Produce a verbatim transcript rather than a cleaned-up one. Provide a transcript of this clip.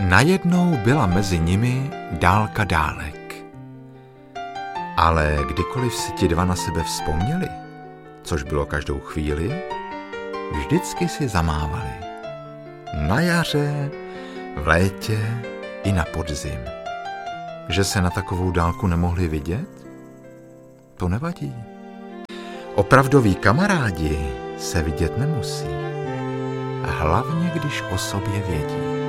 Najednou byla mezi nimi dálka dálek. Ale kdykoliv si ti dva na sebe vzpomněli, což bylo každou chvíli, vždycky si zamávali. Na jaře, v létě i na podzim. Že se na takovou dálku nemohli vidět? To nevadí. Opravdoví kamarádi se vidět nemusí. Hlavně, když o sobě vědí.